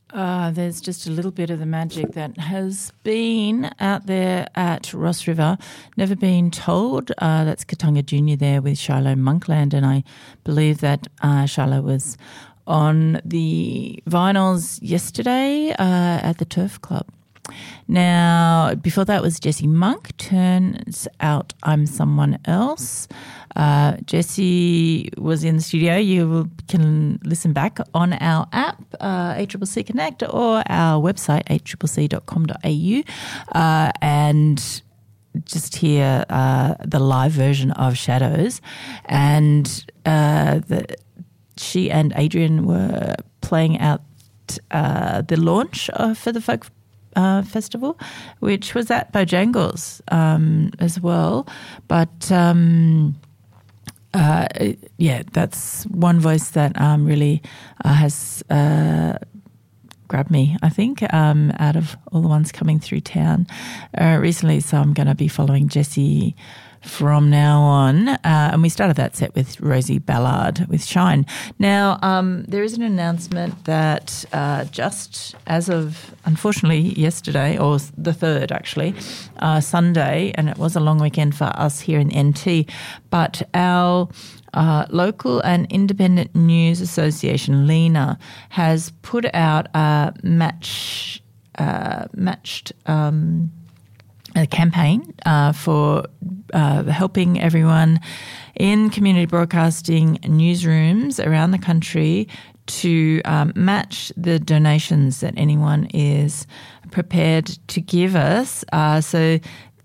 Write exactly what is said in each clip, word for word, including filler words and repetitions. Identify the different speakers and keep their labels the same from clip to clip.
Speaker 1: Uh, there's just a little bit of the magic that has been out there at Ross River, never been told. Uh, that's Katanga Junior there with Shiloh Monkland, and I believe that uh, Shiloh was on the vinyls yesterday uh, at the Turf Club. Now, before that was Jessie Monk, Turns Out I'm Someone Else. Uh, Jessie was in the studio. You can listen back on our app, uh, A C C C Connect, or our website, a c c c dot com dot a u, uh, and just hear uh, the live version of Shadows. And uh, the, she and Adrian were playing out uh, the launch uh, for the folk Uh, festival, which was at Bojangles um, as well. But um, uh, yeah, that's one voice that um, really uh, has uh, grabbed me, I think, um, out of all the ones coming through town uh, recently. So I'm going to be following Jessie from now on. Uh, and we started that set with Rosie Ballard with Shine. Now, um, there is an announcement that uh, just as of, unfortunately, yesterday, or the third actually, uh, Sunday, and it was a long weekend for us here in N T, but our uh, local and independent news association, LENA, has put out a match, uh, matched um a campaign uh, for uh, helping everyone in community broadcasting newsrooms around the country to um, match the donations that anyone is prepared to give us. Uh, so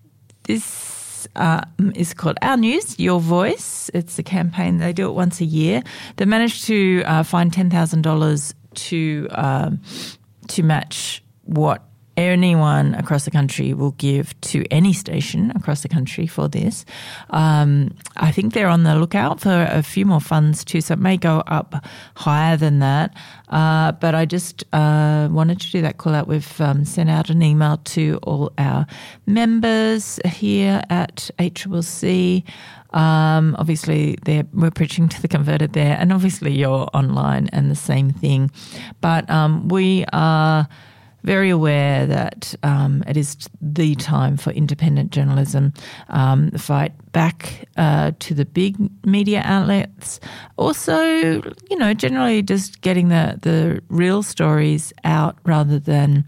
Speaker 1: this uh, is called Our News, Your Voice. It's a campaign. They do it once a year. They managed to uh, find ten thousand dollars to um, to match what anyone across the country will give to any station across the country for this. Um, I think they're on the lookout for a few more funds too, so it may go up higher than that. Uh, but I just uh, wanted to do that call out. We've um, sent out an email to all our members here at H C C C. Um, obviously, we're preaching to the converted there, and obviously you're online and the same thing. But um, we are very aware that um, it is the time for independent journalism, um, the fight back uh, to the big media outlets. Also, you know, generally just getting the, the real stories out rather than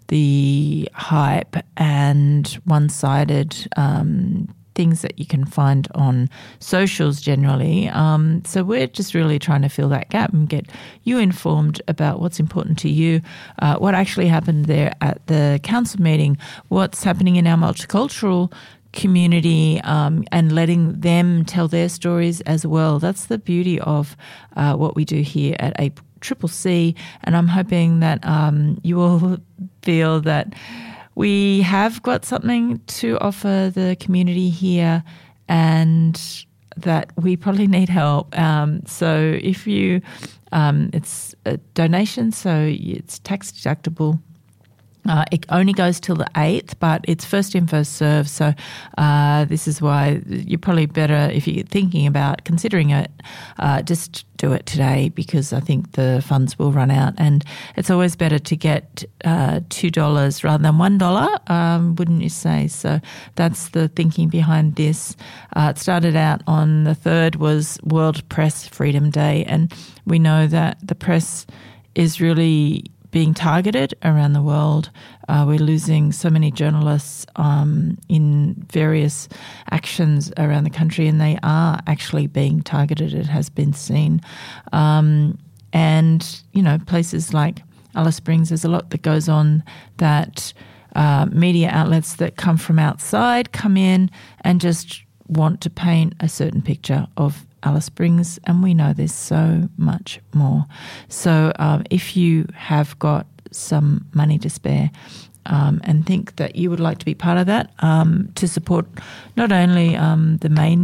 Speaker 1: the hype and one-sided um things that you can find on socials generally. Um, so we're just really trying to fill that gap and get you informed about what's important to you, uh, what actually happened there at the council meeting, what's happening in our multicultural community, um, and letting them tell their stories as well. That's the beauty of uh, what we do here at A C C C, and I'm hoping that um, you will feel that we have got something to offer the community here, and that we probably need help. Um, so if you, um, it's a donation, so it's tax deductible. Uh, it only goes till the eighth, but it's first in, first serve. So uh, this is why you're probably better, if you're thinking about considering it, uh, just do it today, because I think the funds will run out. And it's always better to get uh, two dollars rather than one dollar, um, wouldn't you say? So that's the thinking behind this. Uh, it started out on the third was World Press Freedom Day, and we know that the press is really being targeted around the world. Uh, we're losing so many journalists um, in various actions around the country, and they are actually being targeted. It has been seen. Um, and, you know, places like Alice Springs, there's a lot that goes on that uh, media outlets that come from outside come in and just want to paint a certain picture of Alice Springs, and we know there's so much more. So um, if you have got some money to spare um, and think that you would like to be part of that, um, to support not only um, the main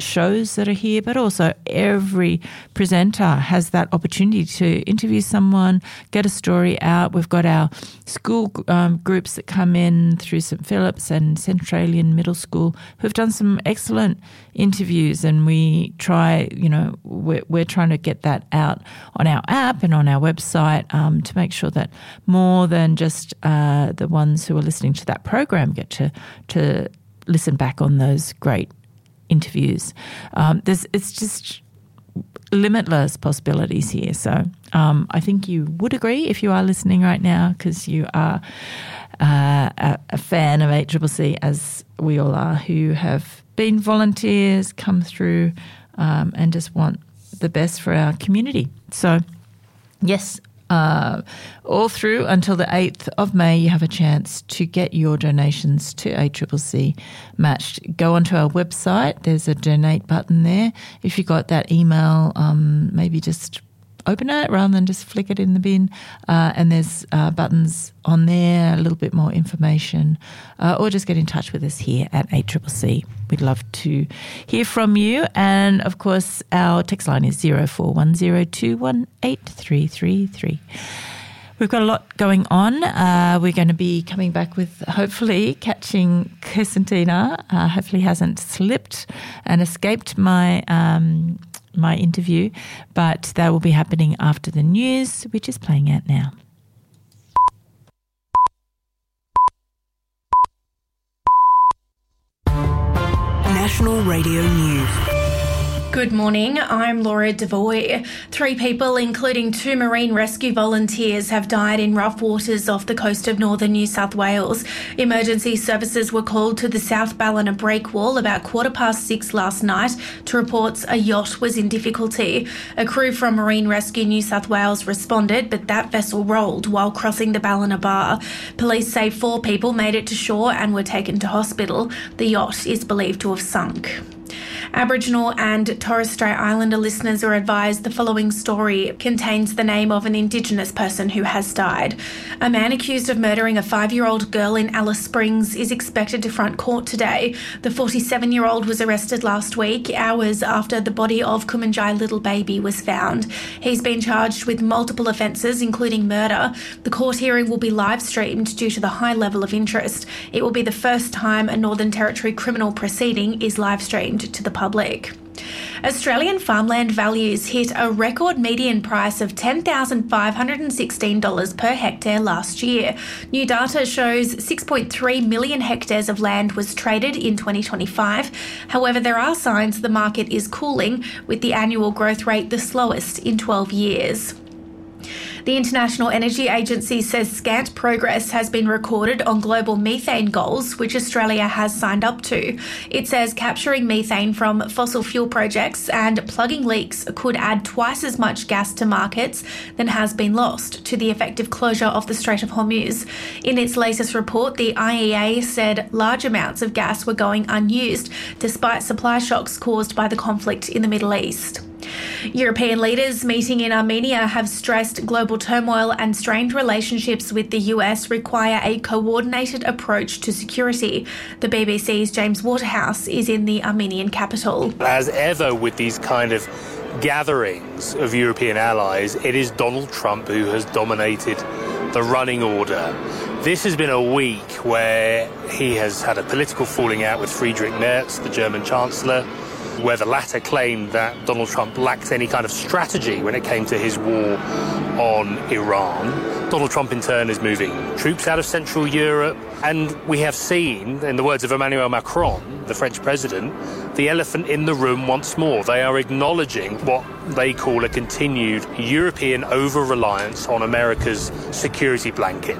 Speaker 1: shows that are here, but also every presenter has that opportunity to interview someone, get a story out. We've got our school um, groups that come in through St Philip's and Centralian Middle School who've done some excellent interviews, and we try, you know, we're, we're trying to get that out on our app and on our website um, to make sure that more than just uh, the ones who are listening to that program get to to listen back on those great interviews. Um, there's, it's just limitless possibilities here. So um, I think you would agree if you are listening right now, because you are uh, a, a fan of A C C C, as we all are, who have been volunteers, come through um, and just want the best for our community. So yes, Uh, all through until the eighth of May, you have a chance to get your donations to A C C C matched. Go onto our website. There's a donate button there. If you got that email, um, maybe just open it rather than just flick it in the bin. Uh, and there's uh, buttons on there, a little bit more information, uh, or just get in touch with us here at A C C C. We'd love to hear from you. And, of course, our text line is zero four one zero two one eight three three three. We've got a lot going on. Uh, we're going to be coming back with, hopefully, catching Kirstentina. Uh, hopefully hasn't slipped and escaped my um, my interview, but that will be happening after the news, which is playing out now.
Speaker 2: National Radio News.
Speaker 3: Good morning, I'm Laura Devoy. Three people, including two marine rescue volunteers, have died in rough waters off the coast of northern New South Wales. Emergency services were called to the South Ballina breakwall about quarter past six last night to reports a yacht was in difficulty. A crew from Marine Rescue New South Wales responded, but that vessel rolled while crossing the Ballina Bar. Police say four people made it to shore and were taken to hospital. The yacht is believed to have sunk. Aboriginal and Torres Strait Islander listeners are advised the following story contains the name of an Indigenous person who has died. A man accused of murdering a five-year-old girl in Alice Springs is expected to front court today. The forty-seven-year-old was arrested last week, hours after the body of Kumanjai little baby was found. He's been charged with multiple offences, including murder. The court hearing will be live-streamed due to the high level of interest. It will be the first time a Northern Territory criminal proceeding is live-streamed to the public. Australian farmland values hit a record median price of ten thousand five hundred sixteen dollars per hectare last year. New data shows six point three million hectares of land was traded in twenty twenty-five. However, there are signs the market is cooling, with the annual growth rate the slowest in twelve years. The International Energy Agency says scant progress has been recorded on global methane goals, which Australia has signed up to. It says capturing methane from fossil fuel projects and plugging leaks could add twice as much gas to markets than has been lost to the effective closure of the Strait of Hormuz. In its latest report, the I E A said large amounts of gas were going unused, despite supply shocks caused by the conflict in the Middle East. European leaders meeting in Armenia have stressed global turmoil and strained relationships with the U S require a coordinated approach to security. The B B C's James Waterhouse is in the Armenian capital.
Speaker 4: As ever with these kind of gatherings of European allies, it is Donald Trump who has dominated the running order. This has been a week where he has had a political falling out with Friedrich Merz, the German Chancellor, where the latter claimed that Donald Trump lacked any kind of strategy when it came to his war on Iran. Donald Trump, in turn, is moving troops out of Central Europe. And we have seen, in the words of Emmanuel Macron, the French president, the elephant in the room once more. They are acknowledging what they call a continued European over-reliance on America's security blanket.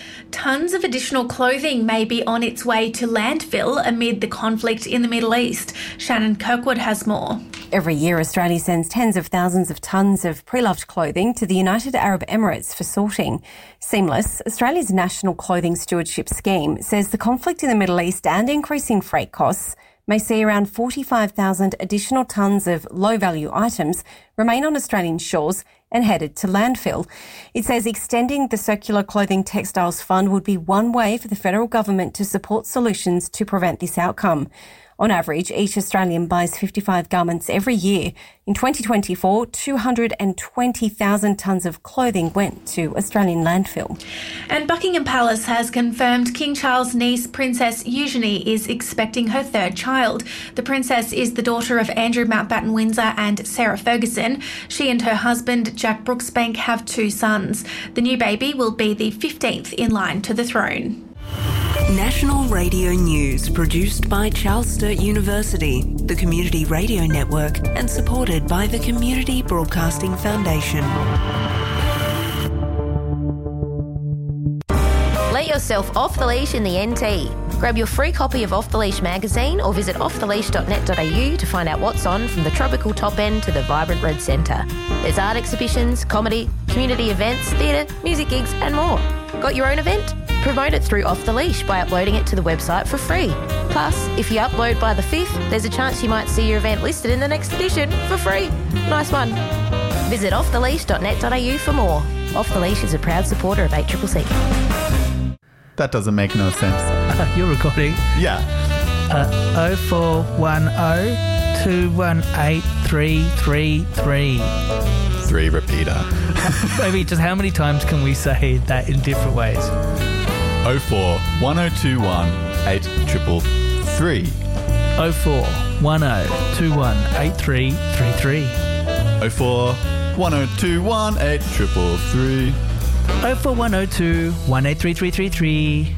Speaker 3: Tons of additional clothing may be on its way to landfill amid the conflict in the Middle East. Shannon Kirkwood has more.
Speaker 5: Every year, Australia sends tens of thousands of tonnes of pre-loved clothing to the United Arab Emirates for sorting. Seamless, Australia's national clothing stewardship scheme, says the conflict in the Middle East and increasing freight costs may see around forty-five thousand additional tonnes of low-value items remain on Australian shores and headed to landfill. It says extending the Circular Clothing Textiles Fund would be one way for the federal government to support solutions to prevent this outcome. On average, each Australian buys fifty-five garments every year. In twenty twenty-four, two hundred twenty thousand tonnes of clothing went to Australian landfill.
Speaker 3: And Buckingham Palace has confirmed King Charles' niece, Princess Eugenie, is expecting her third child. The princess is the daughter of Andrew Mountbatten Windsor and Sarah Ferguson. She and her husband, Jack Brooksbank, have two sons. The new baby will be the fifteenth in line to the throne.
Speaker 2: National Radio News, produced by Charles Sturt University, the Community Radio Network, and supported by the Community Broadcasting Foundation.
Speaker 6: Let yourself off the leash in the N T. Grab your free copy of Off the Leash magazine or visit off the leash dot net dot a u to find out what's on from the tropical top end to the vibrant Red Centre. There's art exhibitions, comedy, community events, theatre, music gigs and more. Got your own event? Promote it through Off the Leash by uploading it to the website for free. Plus, if you upload by the fifth, there's a chance you might see your event listed in the next edition for free. Nice one. Visit off the leash dot net dot a u for more. Off the Leash is a proud supporter of eight C C C.
Speaker 7: That doesn't make no sense.
Speaker 8: Uh, you're recording.
Speaker 7: Yeah.
Speaker 8: Uh, oh four one oh two one eight three three three.
Speaker 7: Three repeater.
Speaker 8: Maybe just how many times can we say that in different ways?
Speaker 7: oh four one oh two one eight triple three.
Speaker 8: oh four one oh two one eight three three three.
Speaker 7: oh four one oh two one eight triple three.
Speaker 8: oh four one oh two one eight three three three three.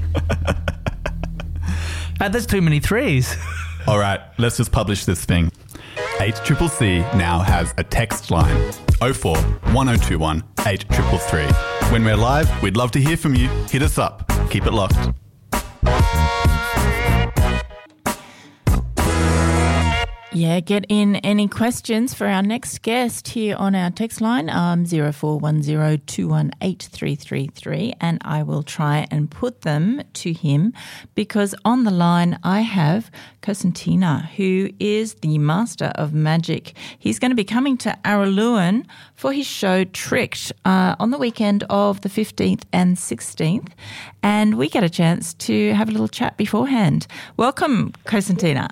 Speaker 8: uh, That's too many threes.
Speaker 7: All right, let's just publish this thing. eight C C C now has a text line. oh four one oh two one eight three three. When we're live, we'd love to hear from you. Hit us up. Keep it locked.
Speaker 1: Yeah, get in any questions for our next guest here on our text line, um, zero four one zero two one eight three three three, and I will try and put them to him because on the line I have Cosentino, who is the master of magic. He's going to be coming to Araluen for his show Tricked uh, on the weekend of the fifteenth and sixteenth, and we get a chance to have a little chat beforehand. Welcome, Cosentino.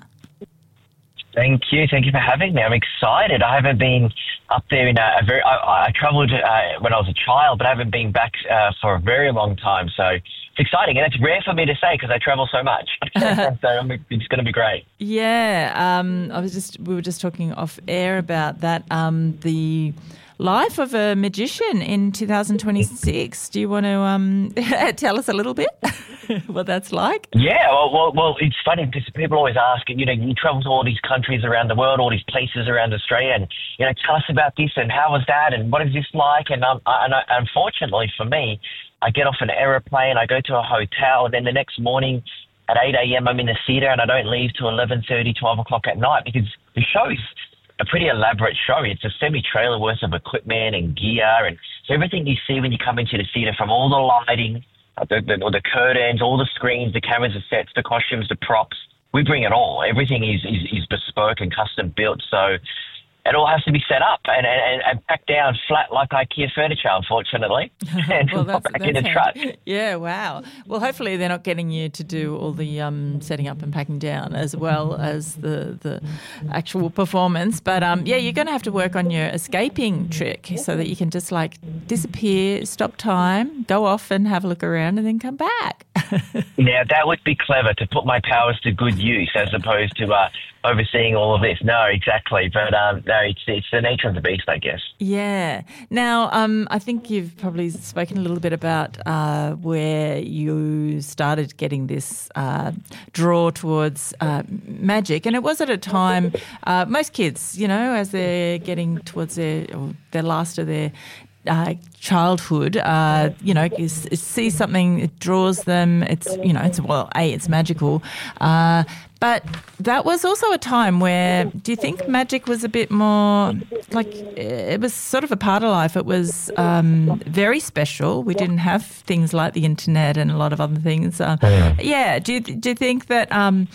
Speaker 9: Thank you. Thank you for having me. I'm excited. I haven't been up there in a, a very... I, I travelled uh, when I was a child, but I haven't been back uh, for a very long time. So it's exciting. And it's rare for me to say because I travel so much. So I'm, it's going to be great.
Speaker 1: Yeah. Um, I was just... We were just talking off air about that. Um, the... life of a magician in two thousand twenty-six. Do you want to um, tell us a little bit what that's like?
Speaker 9: Yeah, well, well, well, it's funny because people always ask, you know, you travel to all these countries around the world, all these places around Australia, and, you know, tell us about this and how was that and what is this like? And, um, I, and I, unfortunately for me, I get off an aeroplane, I go to a hotel, and then the next morning at eight a.m. I'm in the theatre and I don't leave till eleven thirty, twelve o'clock at night because the show's a pretty elaborate show. It's a semi-trailer worth of equipment and gear, and so everything you see when you come into the theatre, from all the lighting, the, the, the curtains, all the screens, the cameras, the sets, the costumes, the props, we bring it all. Everything is, is, is bespoke and custom built, so it all has to be set up and, and, and packed down flat like IKEA furniture, unfortunately, and
Speaker 1: well, that's,
Speaker 9: back
Speaker 1: that's
Speaker 9: in a truck.
Speaker 1: Yeah, wow. Well, hopefully they're not getting you to do all the um, setting up and packing down as well as the, the actual performance. But, um, yeah, you're going to have to work on your escaping trick so that you can just, like, disappear, stop time, go off and have a look around and then come back.
Speaker 9: Now, that would be clever to put my powers to good use as opposed to uh, overseeing all of this. No, exactly. But, um, no, it's, it's the nature of the beast, I guess.
Speaker 1: Yeah. Now, um, I think you've probably spoken a little bit about uh, where you started getting this uh, draw towards uh, magic. And it was at a time, uh, most kids, you know, as they're getting towards their, or their last of their Uh, childhood, uh, you know, is, is see something, it draws them. It's, you know, it's, well, A, it's magical. Uh, but that was also a time where, do you think magic was a bit more, like, it was sort of a part of life. It was um, very special. We didn't have things like the internet and a lot of other things. Uh, yeah. yeah. Do you, do you think that um,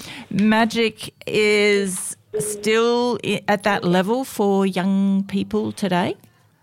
Speaker 1: magic is still at that level for young people today?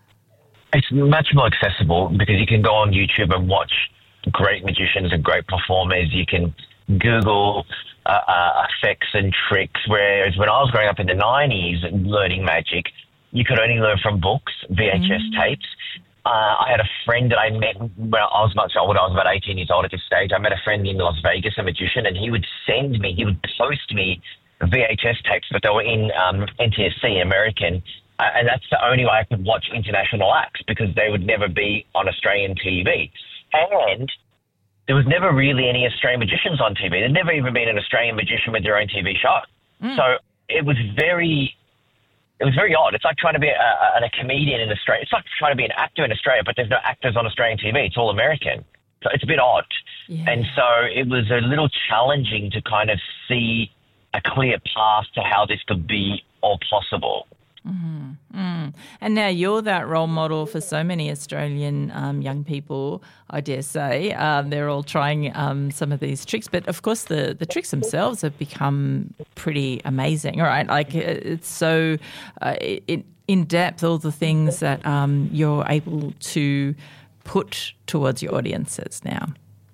Speaker 9: It's much more accessible because you can go on YouTube and watch great magicians and great performers. You can Google uh, uh, effects and tricks, whereas when I was growing up in the nineties learning magic, you could only learn from books, V H S mm. tapes. Uh, I had a friend that I met when I was much older. I was about eighteen years old at this stage. I met a friend in Las Vegas, a magician, and he would send me, he would post me V H S tapes, but they were in um, N T S C, American, uh, and that's the only way I could watch international acts because they would never be on Australian T V. And there was never really any Australian magicians on T V. There'd never even been an Australian magician with their own T V show. Mm. So it was very... It was very odd. It's like trying to be a, a, a comedian in Australia. It's like trying to be an actor in Australia, but there's no actors on Australian T V. It's all American. So it's a bit odd. Yeah. And so it was a little challenging to kind of see a clear path to how this could be all possible.
Speaker 1: Mm-hmm. Mm. And now you're that role model for so many Australian um, young people, I dare say. Um, they're all trying um, some of these tricks. But, of course, the, the tricks themselves have become pretty amazing, right? Like it's so uh, it, in depth, all the things that um, you're able to put towards your audiences now.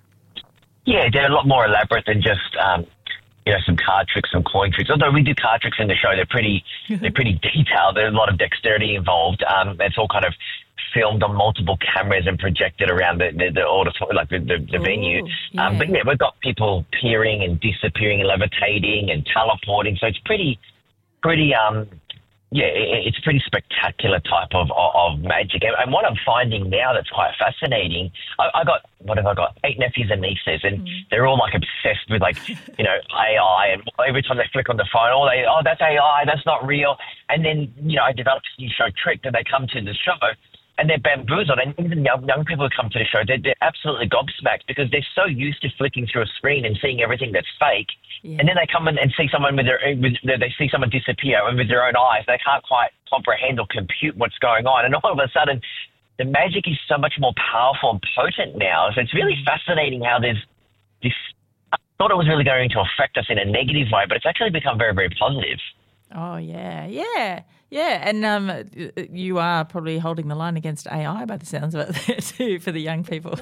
Speaker 9: Yeah, they're a lot more elaborate than just... Um, you know, some card tricks, some coin tricks. Although we do card tricks in the show, they're pretty, they're pretty detailed. There's a lot of dexterity involved. Um, it's all kind of filmed on multiple cameras and projected around the the, the auditorium, like the, the, the Ooh, venue. Yeah. Um, but yeah, we've got people peering and disappearing and levitating and teleporting. So it's pretty, pretty, um, yeah, it, it's a pretty spectacular type of, of, of magic. And, and what I'm finding now that's quite fascinating, I, I got, what have I got? Eight nephews and nieces, and mm. they're all like obsessed with like, you know, A I. And every time they flick on the phone, oh, they, oh, that's A I, that's not real. And then, you know, I developed this new show trick that they come to the show and they're bamboozled. And even young, young people who come to the show, they're, they're absolutely gobsmacked because they're so used to flicking through a screen and seeing everything that's fake. Yeah. And then they come in and see someone with their, with, they see someone disappear, and with their own eyes, they can't quite comprehend or compute what's going on. And all of a sudden, the magic is so much more powerful and potent now. So it's really fascinating how there's this. I thought it was really going to affect us in a negative way, but it's actually become very, very positive.
Speaker 1: Oh, yeah, yeah, yeah. And um, you are probably holding the line against A I by the sounds of it too for the young people.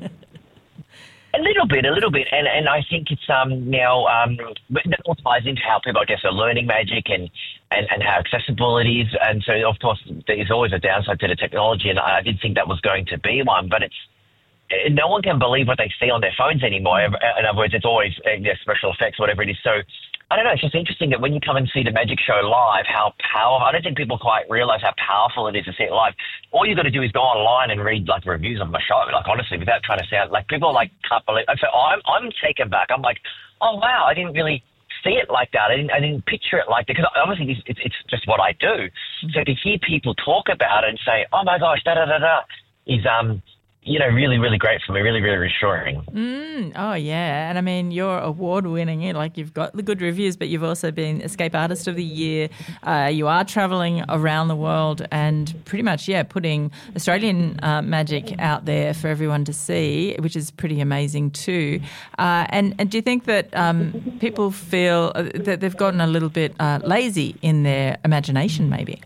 Speaker 9: A little bit, a little bit, and and I think it's um now um that all ties into how people, I guess, are learning magic and, and, and how accessible it is. And so, of course, there's always a downside to the technology, and I did think that was going to be one. But it's no one can believe what they see on their phones anymore. In other words, it's always uh, special effects, whatever it is. So I don't know. It's just interesting that when you come and see the magic show live, how powerful. I don't think people quite realise how powerful it is to see it live. All you got to do is go online and read like reviews of my show. Like honestly, without trying to sound like people like can't believe. So I'm I'm taken back. I'm like, oh wow, I didn't really see it like that. I didn't I didn't picture it like that because obviously it's, it's it's just what I do. Mm-hmm. So to hear people talk about it and say, oh my gosh, da da da da, is um. you know, really, really great for me, really, really reassuring.
Speaker 1: Mm, oh, yeah. And, I mean, you're award-winning. Like, you've got the good reviews, but you've also been Escape Artist of the Year. Uh, you are travelling around the world and pretty much, yeah, putting Australian uh, magic out there for everyone to see, which is pretty amazing too. Uh, and, and do you think that um, people feel that they've gotten a little bit uh, lazy in their imagination maybe?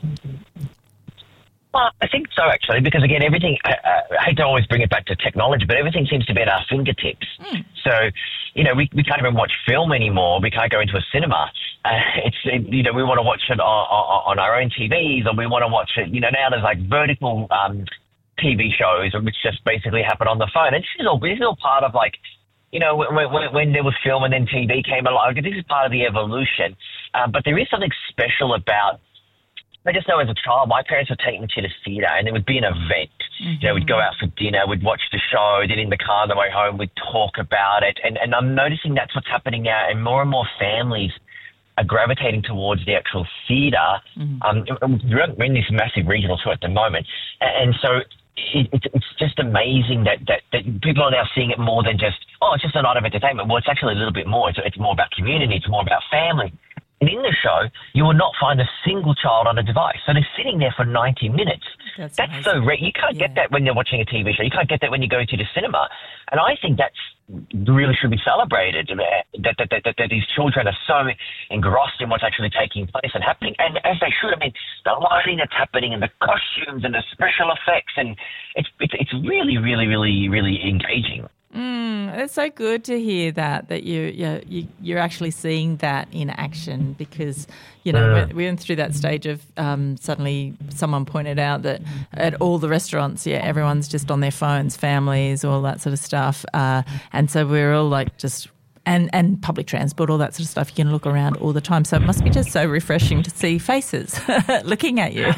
Speaker 9: Well, I think so, actually, because, again, everything, I, I hate to always bring it back to technology, but everything seems to be at our fingertips. Mm. So, you know, we, we can't even watch film anymore. We can't go into a cinema. Uh, it's, it, you know, we want to watch it on, on, on our own T Vs, or we want to watch it, you know, now there's like vertical um, T V shows, which just basically happen on the phone. And this is all, this is all part of, like, you know, when, when, when there was film and then T V came along, this is part of the evolution. Um, but there is something special about, I just know as a child, my parents would take me to the theatre and it would be an event. Mm-hmm. You know, we'd go out for dinner, we'd watch the show, then in the car on the way home, we'd talk about it. And, and I'm noticing that's what's happening now, and more and more families are gravitating towards the actual theatre. Mm-hmm. Um, we're in this massive regional tour at the moment. And so it, it, it's just amazing that, that, that people are now seeing it more than just, oh, it's just a night of entertainment. Well, it's actually a little bit more. It's, it's more about community. It's more about family. And in the show, you will not find a single child on a device. So they're sitting there for ninety minutes. That's, that's so rare. You can't yeah. get that when you're watching a T V show. You can't get that when you go to the cinema. And I think that's really should be celebrated, that, that, that, that, that these children are so engrossed in what's actually taking place and happening. And as they should. I mean, the lighting that's happening and the costumes and the special effects. And it's, it's, it's really, really, really, really engaging.
Speaker 1: Mm, it's so good to hear that, that you, you, you, you're actually seeing that in action because, you know, uh, we went through that stage of um, suddenly someone pointed out that at all the restaurants, yeah, everyone's just on their phones, families, all that sort of stuff. Uh, and so we're all like just... And, and public transport, all that sort of stuff, you can look around all the time. So it must be just so refreshing to see faces looking at you.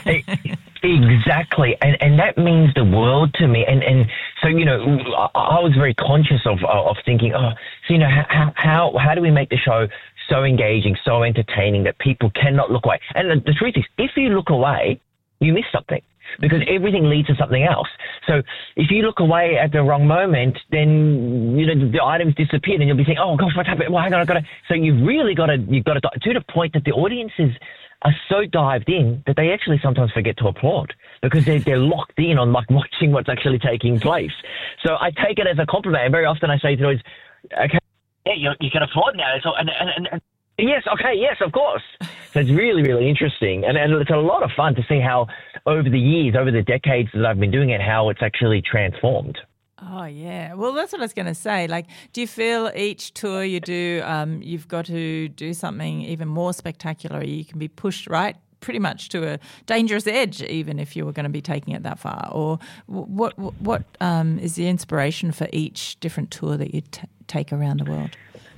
Speaker 9: Exactly. And and that means the world to me. And, and so, you know, I, I was very conscious of of thinking, oh, so, you know, how, how, how do we make the show so engaging, so entertaining that people cannot look away? And the, the truth is, if you look away, you miss something. Because everything leads to something else. So if you look away at the wrong moment, then you know the items disappear, and you'll be thinking, "Oh gosh, what's happened? Well, hang on, I've got to." So you've really got to, you've got to to the point that the audiences are so dived in that they actually sometimes forget to applaud because they're they're locked in on like watching what's actually taking place. So I take it as a compliment, and very often I say to the audience, "Okay, yeah, you, you can applaud now." So and and. and, and Yes, okay, yes, of course. So it's really, really interesting. And, and it's a lot of fun to see how over the years, over the decades that I've been doing it, how it's actually transformed.
Speaker 1: Oh, yeah. Well, that's what I was going to say. Like, do you feel each tour you do, um, you've got to do something even more spectacular? You can be pushed right pretty much to a dangerous edge, even if you were going to be taking it that far? Or what, what um, is the inspiration for each different tour that you t- take around the world?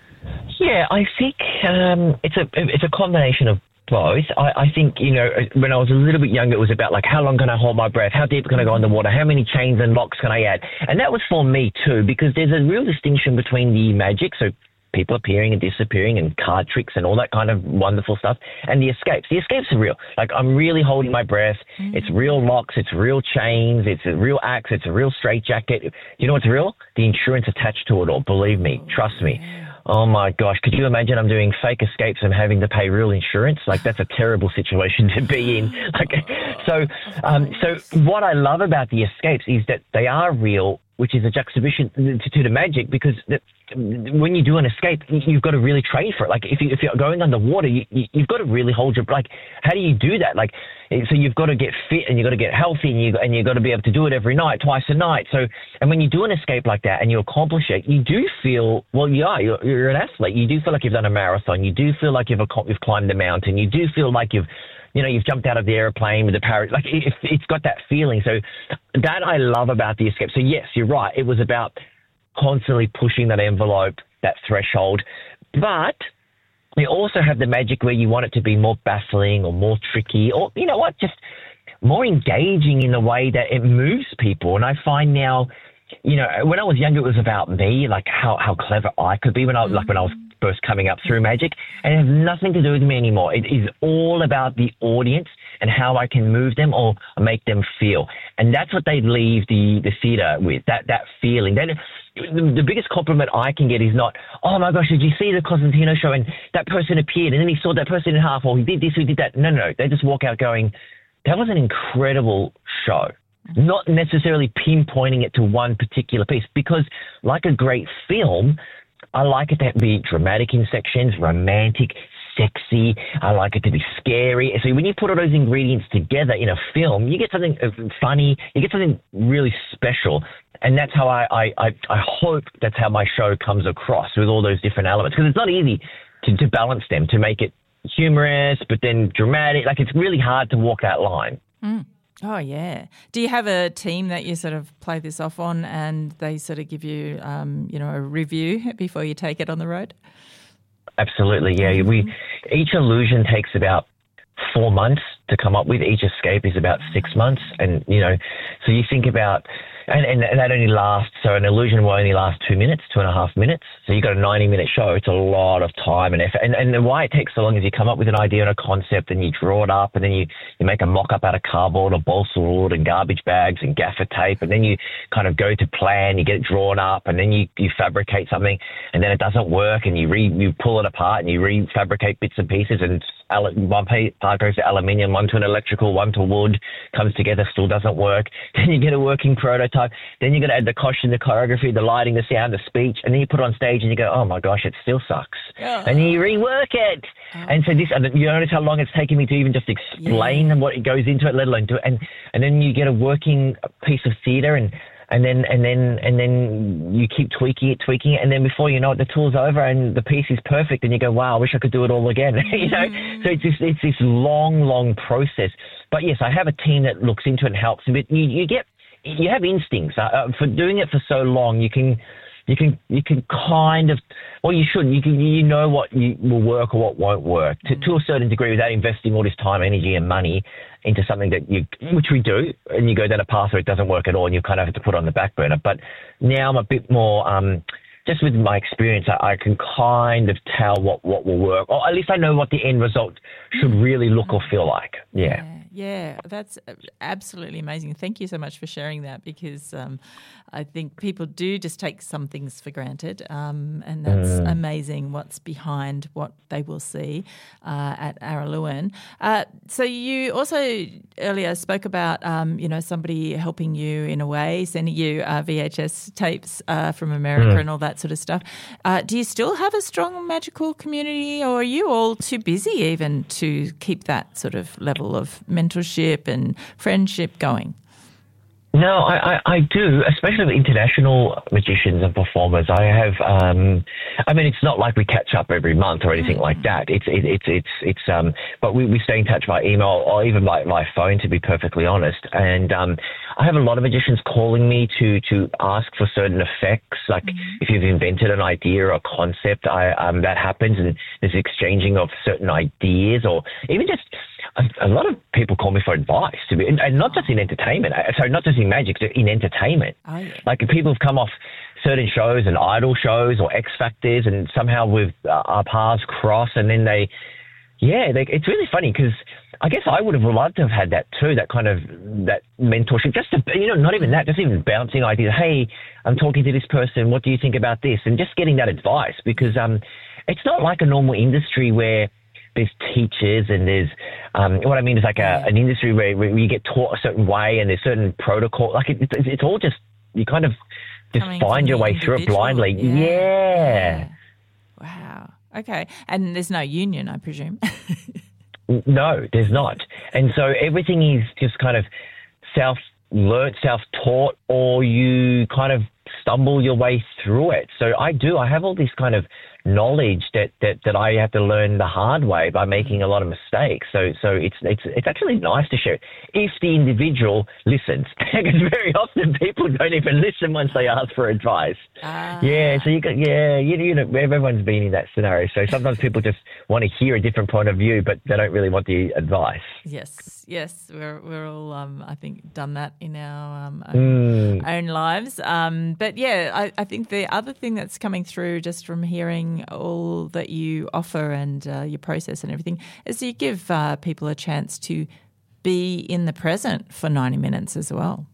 Speaker 9: Yeah, I think um, it's a it's a combination of both. I, I think, you know, when I was a little bit younger, it was about like, how long can I hold my breath? How deep can I go underwater? How many chains and locks can I add? And that was for me too, because there's a real distinction between the magic, so people appearing and disappearing and card tricks and all that kind of wonderful stuff, and the escapes. The escapes are real. Like, I'm really holding my breath. Mm-hmm. It's real locks. It's real chains. It's a real axe. It's a real straitjacket. You know what's real? The insurance attached to it all. Believe me. Trust me. Oh my gosh, could you imagine I'm doing fake escapes and having to pay real insurance? Like, that's a terrible situation to be in. Like, so, um, so what I love about the escapes is that they are real, which is a juxtaposition to, to the magic, because the, when you do an escape, you've got to really train for it. Like, if, you, if you're going underwater, you, you, you've got to really hold your, like, how do you do that? Like, so you've got to get fit and you've got to get healthy, and, you, and you've got to be able to do it every night, twice a night. So, and when you do an escape like that and you accomplish it, you do feel, well, yeah, you're, you're an athlete. You do feel like you've done a marathon. You do feel like you've, you've climbed the mountain. You do feel like you've, you know, you've jumped out of the airplane with the parachute. Like, it, it's got that feeling. So that I love about the escape. So yes, you're right. It was about constantly pushing that envelope, that threshold. But we also have the magic where you want it to be more baffling or more tricky, or, you know what, just more engaging in the way that it moves people. And I find now, you know, when I was younger, it was about me, like how, how clever I could be when I, like when I was first coming up through magic, and it has nothing to do with me anymore. It is all about the audience and how I can move them or make them feel. And that's what they leave the, the theatre with, that, that feeling. Then the, the biggest compliment I can get is not, oh my gosh, did you see the Cosentino show and that person appeared and then he saw that person in half, or he did this, he did that. No, no, no. They just walk out going, that was an incredible show. Not necessarily pinpointing it to one particular piece, because like a great film, I like it to be dramatic in sections, romantic, sexy. I like it to be scary. So when you put all those ingredients together in a film, you get something funny, you get something really special. And that's how I, I, I, I hope that's how my show comes across, with all those different elements. Because it's not easy to, to balance them, to make it humorous, but then dramatic. Like, it's really hard to walk that line.
Speaker 1: Mm. Oh, yeah. Do you have a team that you sort of play this off on, and they sort of give you, um, you know, a review before you take it on the road?
Speaker 9: Absolutely, yeah. Mm-hmm. We each illusion takes about four months to come up with. Each escape is about six months. And, you know, so you think about, and, and that only lasts, so an illusion will only last two minutes, two and a half minutes. So you've got a ninety-minute show. It's a lot of time and effort. And, and why it takes so long is you come up with an idea and a concept, and you draw it up, and then you, you make a mock-up out of cardboard or balsa wood and garbage bags and gaffer tape, and then you kind of go to plan, you get it drawn up, and then you, you fabricate something, and then it doesn't work, and you re, you pull it apart and you refabricate bits and pieces, and one part goes to aluminium, one to an electrical, one to wood, comes together, still doesn't work. Then you get a working prototype. Then you're going to add the costume, the choreography, the lighting, the sound, the speech, and then you put it on stage and you go, oh my gosh, it still sucks. Oh. And then you rework it. Oh. And so this, and you notice how long it's taken me to even just explain yeah. what it goes into it, let alone do it. And, and then you get a working piece of theatre, and and then and then and then you keep tweaking it, tweaking it, and then before you know it, the tour's over and the piece is perfect, and you go, wow, I wish I could do it all again. you know, so it's this, it's this long, long process. But yes, I have a team that looks into it and helps. But you, you get you have instincts uh, for doing it for so long. You can. You can you can kind of, well, you should. You can you know what you, will work or what won't work to, to a certain degree without investing all this time, energy, and money into something that you, which we do, and you go down a path where it doesn't work at all, and you kind of have to put it on the back burner. But now I'm a bit more, um, just with my experience, I, I can kind of tell what, what will work, or at least I know what the end result should really look or feel like. Yeah.
Speaker 1: yeah. Yeah, that's absolutely amazing. Thank you so much for sharing that, because um, I think people do just take some things for granted, um, and that's mm. amazing what's behind what they will see uh, at Araluen. Uh, so you also earlier spoke about, um, you know, somebody helping you in a way, sending you uh, V H S tapes uh, from America mm. and all that sort of stuff. Uh, do you still have a strong magical community, or are you all too busy even to keep that sort of level of mentorship and friendship going?
Speaker 9: No, I, I, I do, especially with international magicians and performers. I have, um, I mean, it's not like we catch up every month or anything mm. like that. It's, it, it's, it's, it's, um, but we, we stay in touch by email or even by, by phone, to be perfectly honest. And, um, I have a lot of magicians calling me to, to ask for certain effects. Like mm. if you've invented an idea or concept, I, um, that happens, and there's exchanging of certain ideas, or even just, A, a lot of people call me for advice, to be, and, and not just in entertainment. Sorry, not just in magic, in entertainment. Oh, yeah. Like people have come off certain shows and idol shows or X Factors, and somehow we've uh, our paths cross, and then they, yeah, they, it's really funny because I guess I would have loved to have had that too, that kind of that mentorship. Just to, you know, not even that, just even bouncing ideas. Hey, I'm talking to this person. What do you think about this? And just getting that advice, because um, it's not like a normal industry where there's teachers and there's, um, what I mean is like a, an industry where, where you get taught a certain way and there's certain protocol. Like it, it's, it's all just, you kind of just Coming find your way through it blindly. Yeah. yeah.
Speaker 1: yeah. Wow. Okay. And there's no union, I presume.
Speaker 9: No, there's not. And so everything is just kind of self-learnt, self-taught, or you kind of stumble your way through it. So I do, I have all this kind of knowledge that, that, that I have to learn the hard way by making a lot of mistakes. So so it's it's it's actually nice to share it if the individual listens. Because very often people don't even listen once they ask for advice. Ah. Yeah, so you got yeah, you, you know, everyone's been in that scenario. So sometimes people just want to hear a different point of view, but they don't really want the advice.
Speaker 1: Yes, yes, we're we're all um, I think done that in our um, own, mm. own lives. Um, but yeah, I, I think the other thing that's coming through just from hearing all that you offer and uh, your process and everything is you give uh, people a chance to be in the present for ninety minutes as well.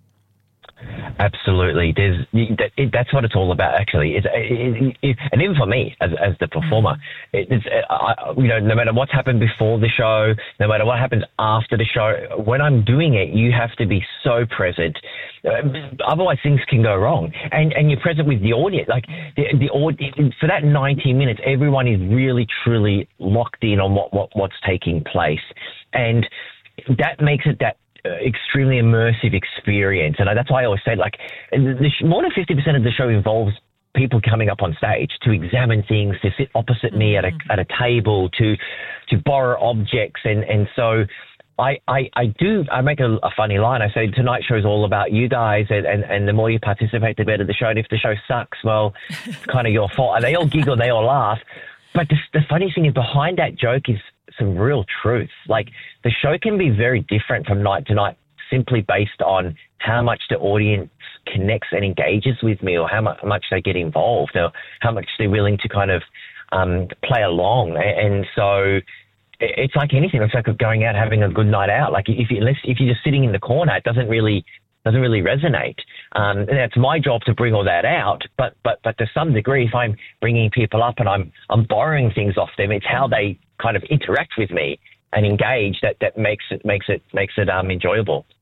Speaker 9: Absolutely. There's that, it, that's what it's all about, actually. It's, it, it, and even for me as, as the performer, it, it's, I, you know, no matter what's happened before the show, no matter what happens after the show, when I'm doing it, you have to be so present. Otherwise, things can go wrong. And and you're present with the audience. Like the the audience, for that ninety minutes, everyone is really truly locked in on what, what what's taking place, and that makes it that Uh, extremely immersive experience. And that's why I always say, like, the, more than fifty percent of the show involves people coming up on stage to examine things, to sit opposite mm-hmm. me at a at a table, to to borrow objects. And, and so I, I, I do, I make a, a funny line. I say, tonight's show is all about you guys, and, and, and the more you participate, the better the show. And if the show sucks, well, it's kind of your fault. And they all giggle, they all laugh. But the, the funny thing is, behind that joke is some real truth. Like, the show can be very different from night to night simply based on how much the audience connects and engages with me, or how much, how much they get involved, or how much they're willing to kind of um, play along. And so it's like anything. It's like going out having a good night out. Like, if, you, if you're just sitting in the corner, it doesn't really doesn't really resonate. Um, and it's my job to bring all that out. But but but to some degree, if I'm bringing people up and I'm I'm borrowing things off them, it's how they kind of interact with me and engage that, that makes it makes it makes it um enjoyable.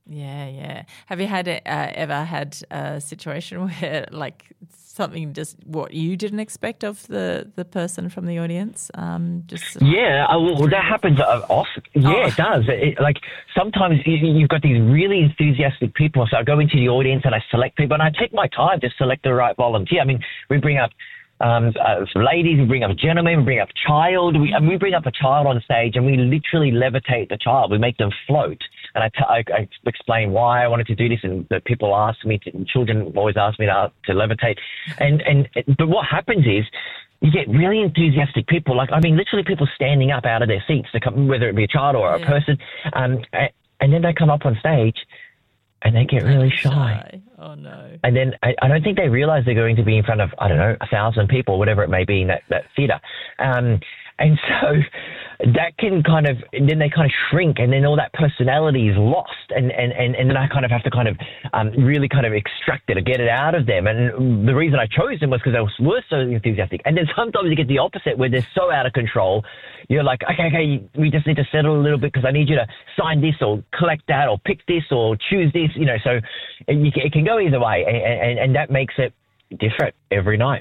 Speaker 1: Yeah, yeah. Have you had uh, ever had a situation where, like, something just what you didn't expect of the, the person from the audience? Um, just
Speaker 9: yeah, uh, well, that happens uh, often. Yeah, oh. it does. It, like sometimes you, you've got these really enthusiastic people. So I go into the audience and I select people, and I take my time to select the right volunteer. I mean, we bring up um, uh, ladies, we bring up gentlemen, we bring up child. We, and we bring up a child on stage, and we literally levitate the child. We make them float. And I, t- I, I explain why I wanted to do this, and that people ask me to, children always ask me to, to levitate. And, and, but what happens is you get really enthusiastic people, like, I mean, literally people standing up out of their seats to come, whether it be a child or a yeah. person. Um, and then they come up on stage and they get really shy.
Speaker 1: shy. Oh, no.
Speaker 9: And then I, I don't think they realize they're going to be in front of, I don't know, a thousand people, whatever it may be in that, that theatre. Um, And so that can kind of, and then they kind of shrink, and then all that personality is lost. And, and, and, and then I kind of have to kind of um, really kind of extract it or get it out of them. And the reason I chose them was because they were so enthusiastic. And then sometimes you get the opposite where they're so out of control. You're like, okay, okay, we just need to settle a little bit because I need you to sign this or collect that or pick this or choose this, you know. So it, it can go either way. And, and, and that makes it different every night.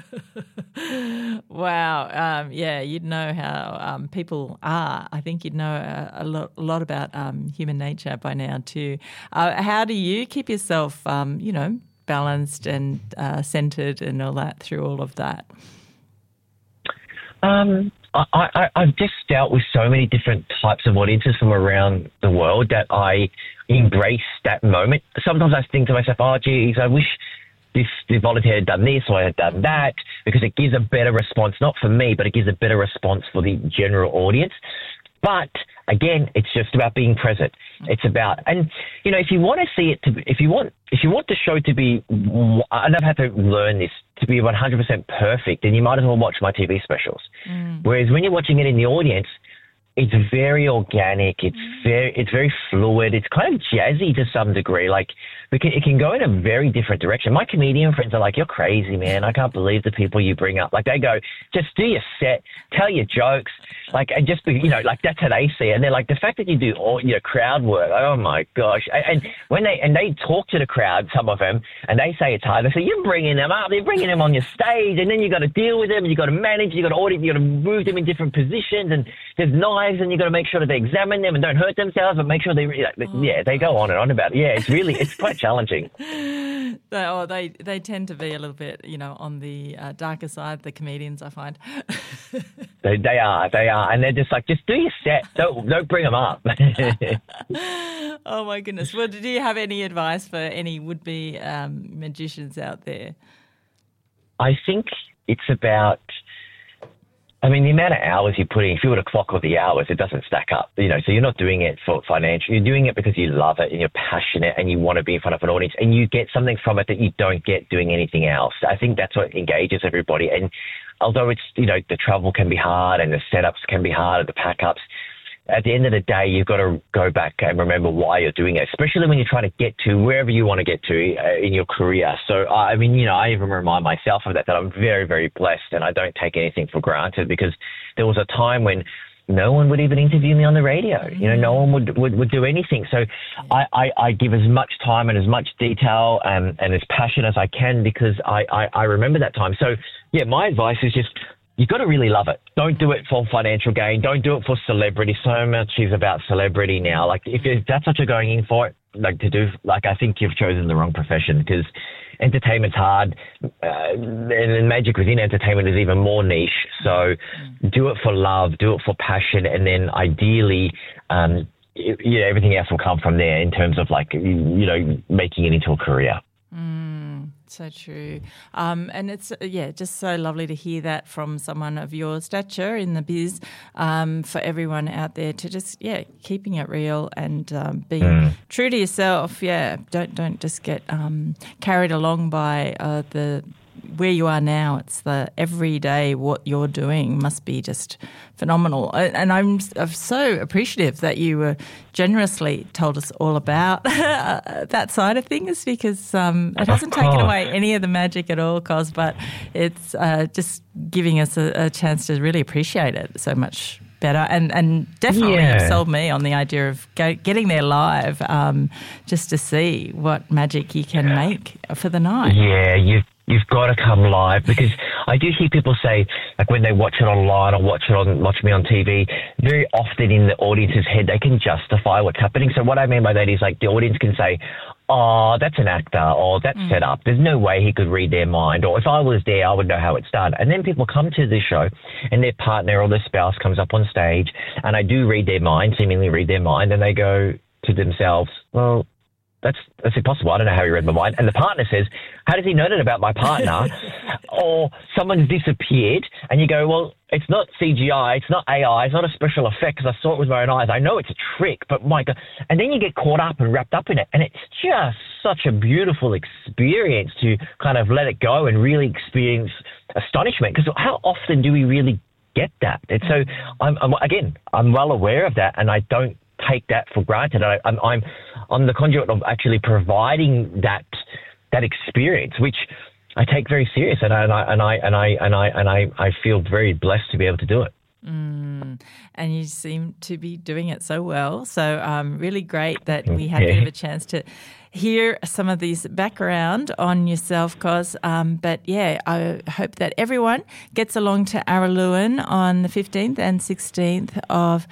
Speaker 1: Wow. Um, yeah, you'd know how um, people are. I think you'd know a, a, lot, a lot about um, human nature by now too. Uh, how do you keep yourself, um, you know, balanced and uh, centered and all that through all of that?
Speaker 9: Um, I, I, I've just dealt with so many different types of audiences from around the world that I embrace that moment. Sometimes I think to myself, oh, geez, I wish this the volunteer had done this or had done that, because it gives a better response, not for me, but it gives a better response for the general audience. But again, it's just about being present. It's about, and you know, if you want to see it to, be, if you want, if you want the show to be, and I've had to learn this, to be one hundred percent perfect, then you might as well watch my T V specials. Mm. Whereas when you're watching it in the audience, it's very organic. It's very, it's very fluid. It's kind of jazzy to some degree. Like it can, it can go in a very different direction. My comedian friends are like, "You're crazy, man. I can't believe the people you bring up." Like they go, "Just do your set, tell your jokes, like, and just be, you know, like that's how they see it." And they're like, the fact that you do all, you know, crowd work. Oh my gosh! And when they and they talk to the crowd, some of them, and they say it's hard. They say, "You're bringing them up. They're bringing them on your stage, and then you got to deal with them. And you got to manage. You got to audit. You got to move them in different positions. And there's knives, and you got to make sure that they examine them and don't hurt themselves, but make sure they, oh, yeah, they go on and on about it. Yeah, it's really, it's quite challenging.
Speaker 1: They, oh, they they tend to be a little bit, you know, on the uh, darker side, the comedians, I find.
Speaker 9: they, they are, they are. And they're just like, just do your set. Don't, don't bring them up.
Speaker 1: Oh, my goodness. Well, do you have any advice for any would-be um, magicians out there?
Speaker 9: I think it's about... I mean, the amount of hours you put in, if you were to clock all the hours, it doesn't stack up, you know, so you're not doing it for financial, you're doing it because you love it and you're passionate and you want to be in front of an audience and you get something from it that you don't get doing anything else. I think that's what engages everybody. And although it's, you know, the travel can be hard and the setups can be hard and the pack-ups, at the end of the day, you've got to go back and remember why you're doing it, especially when you're trying to get to wherever you want to get to uh, in your career. So, uh, I mean, you know, I even remind myself of that, that I'm very, very blessed and I don't take anything for granted, because there was a time when no one would even interview me on the radio. You know, no one would, would, would do anything. So I, I, I give as much time and as much detail and, and as passion as I can, because I, I, I remember that time. So, yeah, my advice is just... you've got to really love it. Don't do it for financial gain. Don't do it for celebrity. So much is about celebrity now. Like, if that's what you're going in for, like to do, like, I think you've chosen the wrong profession, because entertainment's hard. Uh, and magic within entertainment is even more niche. So do it for love, do it for passion. And then ideally, um, yeah, everything else will come from there in terms of like, you know, making it into a career.
Speaker 1: Mm. So true. Um, and it's, yeah, just so lovely to hear that from someone of your stature in the biz, um, for everyone out there to just, yeah, keeping it real and um, being mm. true to yourself. Yeah, don't don't just get um, carried along by uh, the where you are now. It's the everyday what you're doing must be just phenomenal. And I'm, I'm so appreciative that you were generously told us all about that side of things, because um, it hasn't taken away any of the magic at all, Cos, but it's uh, just giving us a, a chance to really appreciate it so much better. And, and definitely
Speaker 9: Yeah.
Speaker 1: you've sold me on the idea of go, getting there live um, just to see what magic you can make for the night.
Speaker 9: Yeah, you've you've got to come live, because I do hear people say, like when they watch it online or watch it on watch me on T V, very often in the audience's head they can justify what's happening. So what I mean by that is, like, the audience can say, oh, that's an actor, or that's set up. There's no way he could read their mind, or if I was there, I would know how it's done. And then people come to the show and their partner or their spouse comes up on stage, and I do read their mind, seemingly read their mind, and they go to themselves, well, that's that's impossible. I don't know how he read my mind. And the partner says, how does he know that about my partner? Or someone's disappeared, and you go, well, it's not C G I, it's not A I, it's not a special effect, because I saw it with my own eyes. I know it's a trick, but my God. And then you get caught up and wrapped up in it, and it's just such a beautiful experience to kind of let it go and really experience astonishment, because how often do we really get that? And so, I'm, I'm again, I'm well aware of that, and I don't take that for granted. I, I'm, I'm I'm the conduit of actually providing that that experience, which I take very serious, and I and I and I and I and I, and I, I feel very blessed to be able to do it.
Speaker 1: Mm, and you seem to be doing it so well. So um, really great that we had a bit of a chance to hear some of these background on yourself, Cos. Um, but yeah, I hope that everyone gets along to Araluen on the fifteenth and sixteenth of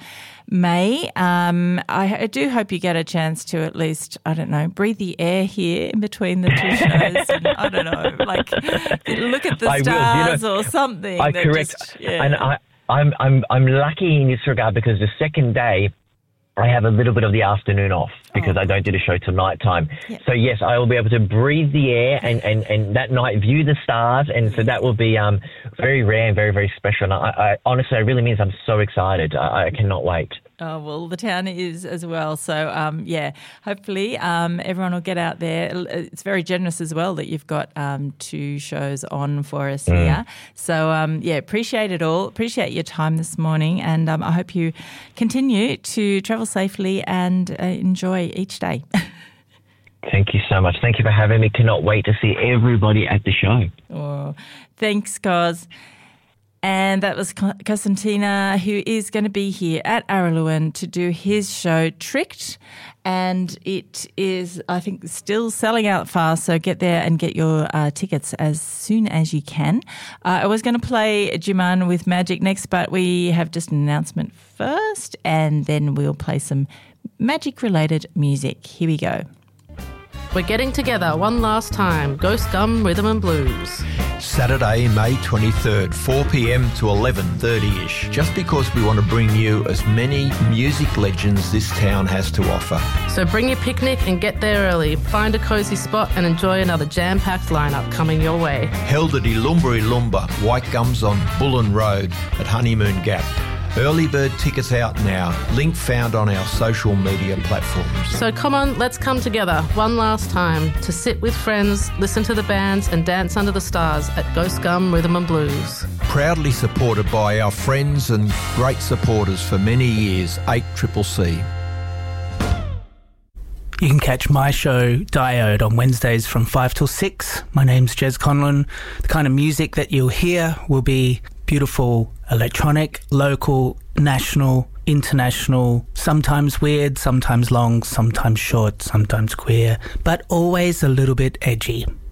Speaker 1: May. Um, I, I do hope you get a chance to at least, I don't know, breathe the air here in between the two shows. And, I don't know, like look at the
Speaker 9: I
Speaker 1: stars
Speaker 9: will, you know,
Speaker 1: or something.
Speaker 9: I
Speaker 1: that
Speaker 9: correct,
Speaker 1: just, yeah.
Speaker 9: and I. I'm I'm I'm lucky in this regard, because the second day I have a little bit of the afternoon off, because oh. I don't do the show till night time. Yep. So yes, I will be able to breathe the air and, and, and that night view the stars, and so that will be um very rare and very, very special. And I, I honestly, it really means I'm so excited. I, I cannot wait.
Speaker 1: Oh, well, the town is as well. So, um, yeah, hopefully um, everyone will get out there. It's very generous as well that you've got um, two shows on for us mm. here. So, um, yeah, appreciate it all. Appreciate your time this morning. And um, I hope you continue to travel safely and uh, enjoy each day.
Speaker 9: Thank you so much. Thank you for having me. Cannot wait to see everybody at the show.
Speaker 1: Oh, thanks, Cos. And that was Cosentino, who is going to be here at Araluen to do his show Tricked. And it is, I think, still selling out fast. So get there and get your uh, tickets as soon as you can. Uh, I was going to play Juman with Magic next, but we have just an announcement first, and then we'll play some magic-related music. Here we go.
Speaker 10: We're getting together one last time. Ghost Gum Rhythm and Blues.
Speaker 11: Saturday, May twenty-third, four p.m. to eleven thirty-ish, just because we want to bring you as many music legends this town has to offer.
Speaker 10: So bring your picnic and get there early. Find a cosy spot and enjoy another jam-packed lineup coming your way.
Speaker 11: Held at Ilumbri Lumba, White Gums on Bullen Road at Honeymoon Gap. Early bird tickets out now. Link found on our social media platforms.
Speaker 10: So come on, let's come together one last time to sit with friends, listen to the bands and dance under the stars at Ghost Gum Rhythm and Blues.
Speaker 11: Proudly supported by our friends and great supporters for many years, eight C C C.
Speaker 8: You can catch my show, Diode, on Wednesdays from five till six. My name's Jez Conlon. The kind of music that you'll hear will be beautiful electronic, local, national, international, sometimes weird, sometimes long, sometimes short, sometimes queer, but always a little bit edgy.